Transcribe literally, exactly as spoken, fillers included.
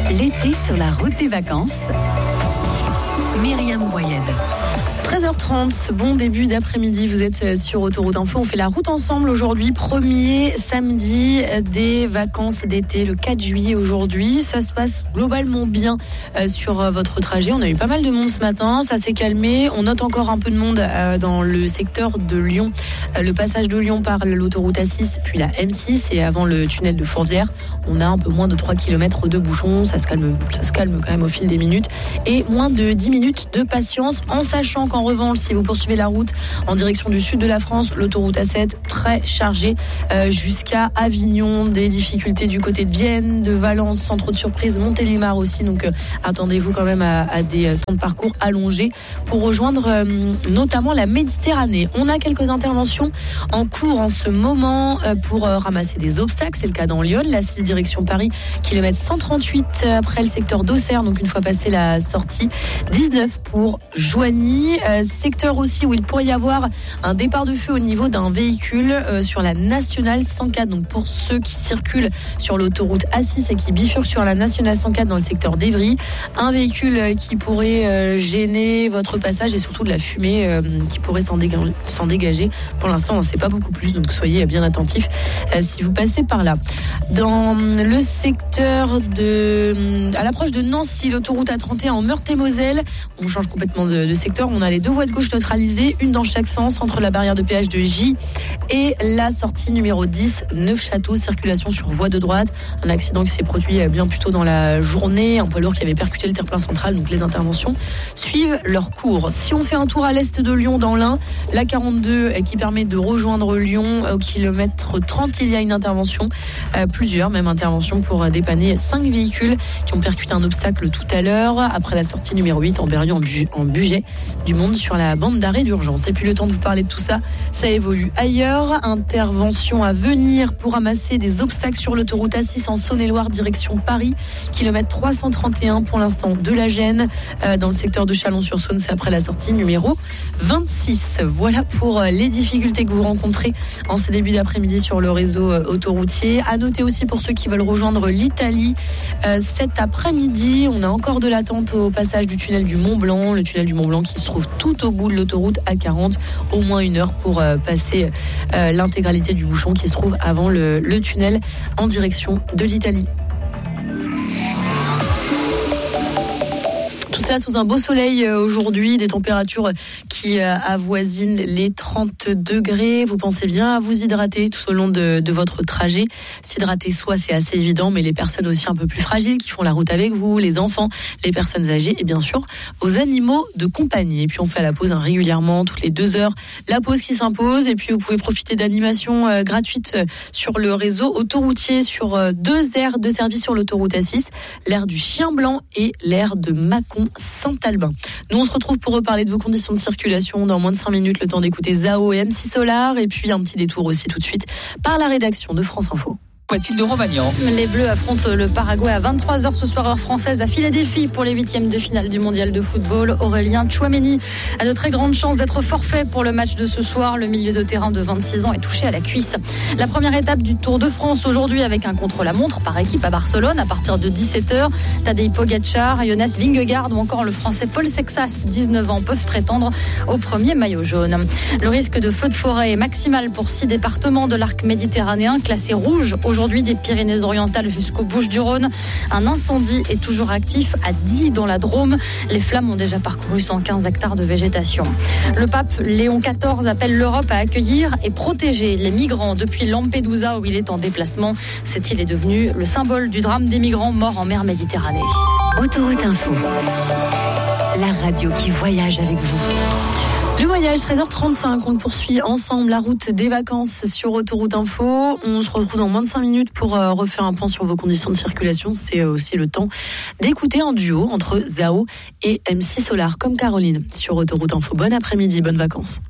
L'été sur la route des vacances. Myriam Boyed. treize heures trente, bon début d'après-midi, vous êtes sur Autoroute Info. On fait la route ensemble aujourd'hui, premier samedi des vacances d'été, le quatre juillet aujourd'hui. Ça se passe globalement bien sur votre trajet. On a eu pas mal de monde ce matin, ça s'est calmé. On note encore un peu de monde dans le secteur de Lyon. Le passage de Lyon par l'autoroute A six, puis la M six et avant le tunnel de Fourvière. On a un peu moins de trois kilomètres de bouchons, ça se calme, ça se calme quand même au fil des minutes. Et moins de dix minutes de patience, en sachant qu'en En revanche, si vous poursuivez la route en direction du sud de la France, l'autoroute A sept très chargée euh, jusqu'à Avignon, des difficultés du côté de Vienne, de Valence, sans trop de surprise, Montélimar aussi. Donc euh, attendez-vous quand même à, à des temps de parcours allongés pour rejoindre euh, notamment la Méditerranée. On a quelques interventions en cours en ce moment euh, pour euh, ramasser des obstacles. C'est le cas dans Lyon, la six direction Paris, kilomètre cent trente-huit après le secteur d'Auxerre. Donc une fois passé la sortie, dix-neuf pour Joigny. Euh, secteur aussi où il pourrait y avoir un départ de feu au niveau d'un véhicule euh, sur la nationale cent quatre. Donc pour ceux qui circulent sur l'autoroute A six et qui bifurquent sur la nationale cent quatre dans le secteur d'Evry, un véhicule euh, qui pourrait euh, gêner votre passage et surtout de la fumée euh, qui pourrait s'en dégager, s'en dégager. Pour l'instant, on n'en sait pas beaucoup plus, donc soyez bien attentifs euh, si vous passez par là. Dans le secteur de, à l'approche de Nancy, l'autoroute A trente et un en Meurthe-et-Moselle, on change complètement de, de secteur. On a les deux voies de gauche neutralisées, une dans chaque sens entre la barrière de péage de J et la sortie numéro dix, Neufchâteau, circulation sur voie de droite. Un accident qui s'est produit bien plus tôt dans la journée, un poids lourd qui avait percuté le terre-plein central, donc les interventions suivent leur cours. Si on fait un tour à l'est de Lyon dans l'Ain, la quarante-deux qui permet de rejoindre Lyon au kilomètre trente, il y a une intervention, euh, plusieurs même interventions pour dépanner cinq véhicules qui ont percuté un obstacle tout à l'heure après la sortie numéro huit en Berrieux en, bu- en Bugey du monde sur la bande d'arrêt d'urgence. Et puis le temps de vous parler de tout ça, ça évolue ailleurs. Intervention à venir pour ramasser des obstacles sur l'autoroute A six en Saône-et-Loire direction Paris, kilomètre trois cent trente et un pour l'instant de la Gêne. Euh, dans le secteur de Chalon-sur-Saône, c'est après la sortie numéro vingt-six. Voilà pour les difficultés que vous rencontrez en ce début d'après-midi sur le réseau autoroutier. À noter aussi pour ceux qui veulent rejoindre l'Italie, euh, cet après-midi, on a encore de l'attente au passage du tunnel du Mont-Blanc, le tunnel du Mont-Blanc qui se trouve tout au bout de l'autoroute A quarante, au moins une heure pour euh, passer euh, l'intégralité du bouchon qui se trouve avant le, le tunnel en direction de l'Italie. Tout ça sous un beau soleil aujourd'hui, des températures qui avoisinent les trente degrés. Vous pensez bien à vous hydrater tout au long de, de votre trajet. S'hydrater soi, c'est assez évident, mais les personnes aussi un peu plus fragiles qui font la route avec vous, les enfants, les personnes âgées et bien sûr vos animaux de compagnie. Et puis on fait à la pause hein, régulièrement, toutes les deux heures, la pause qui s'impose. Et puis vous pouvez profiter d'animations euh, gratuites sur le réseau autoroutier sur euh, deux aires de service sur l'autoroute A six, l'aire du Chien Blanc et l'aire de Mâcon Saint-Albin. Nous on se retrouve pour reparler de vos conditions de circulation dans moins de cinq minutes, le temps d'écouter Zao et M six Solar et puis un petit détour aussi tout de suite par la rédaction de France Info. Mathilde Romagnan. Les Bleus affrontent le Paraguay à vingt-trois heures ce soir heure française à Philadelphie pour les huitièmes de finale du mondial de football. Aurélien Tchouaméni a de très grandes chances d'être forfait pour le match de ce soir. Le milieu de terrain de vingt-six ans est touché à la cuisse. La première étape du Tour de France aujourd'hui avec un contre-la-montre par équipe à Barcelone à partir de dix-sept heures. Tadej Pogacar, Jonas Vingegaard ou encore le français Paul Sexas, dix-neuf ans, peuvent prétendre au premier maillot jaune. Le risque de feu de forêt est maximal pour six départements de l'arc méditerranéen classés rouges aujourd'hui. Aujourd'hui, des Pyrénées-Orientales jusqu'aux Bouches-du-Rhône. Un incendie est toujours actif à Die dans la Drôme. Les flammes ont déjà parcouru cent quinze hectares de végétation. Le pape Léon quatorze appelle l'Europe à accueillir et protéger les migrants depuis Lampedusa où il est en déplacement. Cette île est devenue le symbole du drame des migrants morts en mer Méditerranée. Autoroute Info, la radio qui voyage avec vous. Le voyage, treize heures trente-cinq, on poursuit ensemble la route des vacances sur Autoroute Info. On se retrouve dans moins de cinq minutes pour euh, refaire un point sur vos conditions de circulation. C'est euh, aussi le temps d'écouter un duo entre Zao et M six Solar, comme Caroline, sur Autoroute Info. Bon après-midi, bonnes vacances.